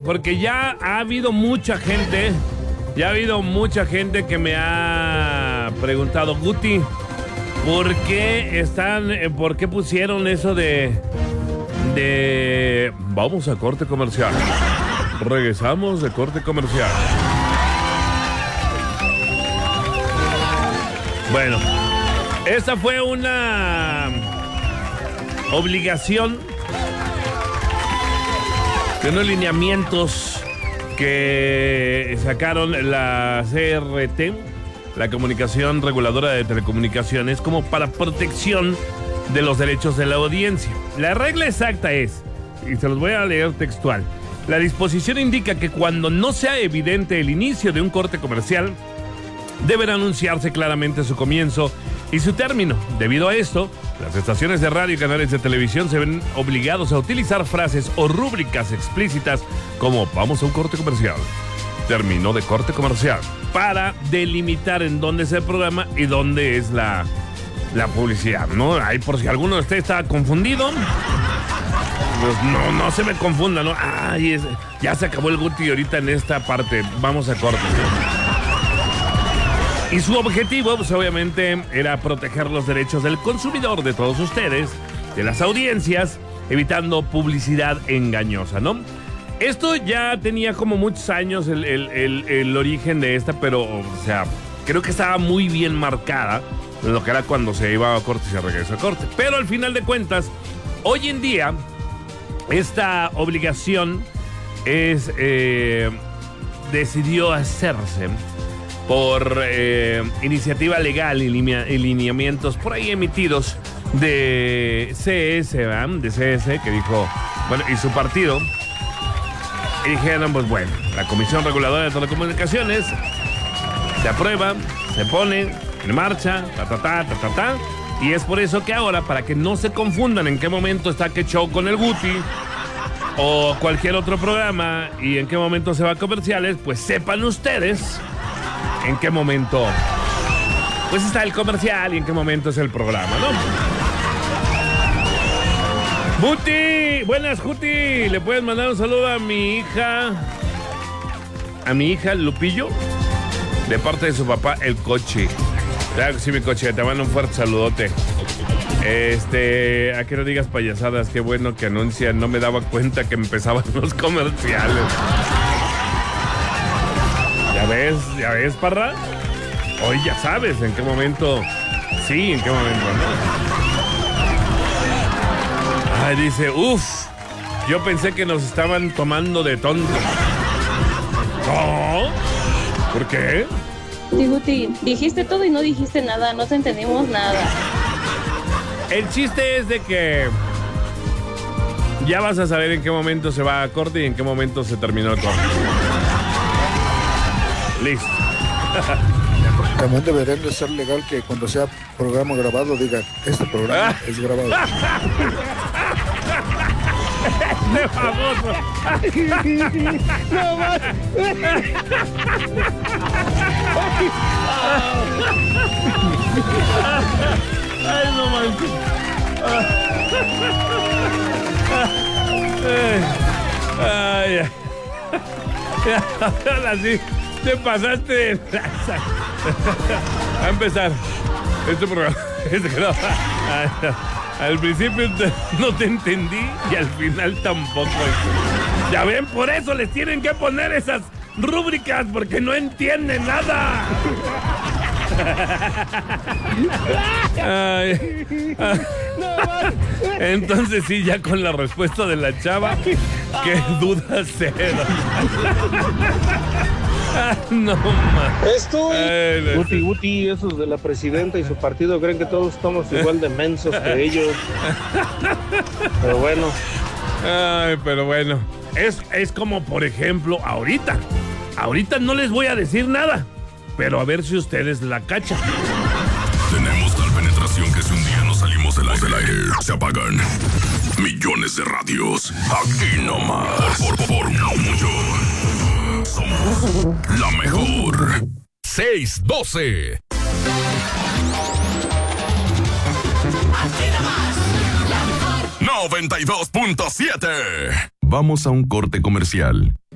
porque ya ha habido mucha gente que me ha preguntado, Guti, ¿por qué pusieron eso de vamos a corte comercial? Regresamos de corte comercial. Bueno, esta fue una obligación de unos lineamientos que sacaron la CRT, la Comunicación Reguladora de Telecomunicaciones, como para protección de los derechos de la audiencia. La regla exacta es, y se los voy a leer textual, la disposición indica que cuando no sea evidente el inicio de un corte comercial, deben anunciarse claramente su comienzo y su término. Debido a esto, las estaciones de radio y canales de televisión se ven obligados a utilizar frases o rúbricas explícitas como vamos a un corte comercial, término de corte comercial, para delimitar en dónde es el programa y dónde es la publicidad, ¿no? Ahí por si alguno de ustedes estaba confundido, pues no se me confunda, ¿no? Ay, ya se acabó el Guti ahorita en esta parte, vamos a corte. Y su objetivo, pues obviamente, era proteger los derechos del consumidor, de todos ustedes, de las audiencias, evitando publicidad engañosa, ¿no? Esto ya tenía como muchos años el origen de esta, pero, o sea, creo que estaba muy bien marcada lo que era cuando se iba a corte y se regresa a corte. Pero al final de cuentas, hoy en día, esta obligación decidió hacerse por iniciativa legal y lineamientos por ahí emitidos de CS, ¿verdad? De CS, que dijo, bueno, y su partido, y dijeron, pues bueno, la Comisión Reguladora de Telecomunicaciones se aprueba, se pone en marcha, y es por eso que ahora, para que no se confundan en qué momento está Que Show con el Guti o cualquier otro programa y en qué momento se va a comerciales, pues sepan ustedes en qué momento pues está el comercial y en qué momento es el programa, ¿no? Guti, buenas, Guti, ¿le puedes mandar un saludo a mi hija Lupillo? De parte de su papá, el Coche. Claro que sí, mi Coche, te mando un fuerte saludote. A que no digas payasadas, qué bueno que anuncian, no me daba cuenta que empezaban los comerciales. ¿Ya ves, Parra? Hoy ya sabes en qué momento, sí, en qué momento, ¿no? Ay, dice, yo pensé que nos estaban tomando de tontos. ¿No? ¿Por qué? Guti, dijiste todo y no dijiste nada, no te entendimos nada. El chiste es de que ya vas a saber en qué momento se va a corte y en qué momento se terminó el corte. Listo. También deberían de ser legal que cuando sea programa grabado digan, este programa es grabado. ¡Qué famoso! ¡No más! ¡Ay, no manches! ¡Ay, ahora sí! ¡Te pasaste de plaza! A empezar este programa. Al principio no te entendí y al final tampoco. Ya ven, por eso les tienen que poner esas rúbricas, porque no entienden nada. Ay. Entonces sí, ya con la respuesta de la chava, qué duda cero. No más. Esto. Guti, esos de la presidenta y su partido creen que todos estamos igual de mensos que ellos. Pero bueno. Ay, pero bueno. Es como, por ejemplo, ahorita. Ahorita no les voy a decir nada, pero a ver si ustedes la cachan. Tenemos tal penetración que si un día no salimos del aire, se apagan millones de radios. Aquí nomás. Por mucho. Somos la mejor. 612. Aquí nomás. La mejor. 92.7. Vamos a un corte comercial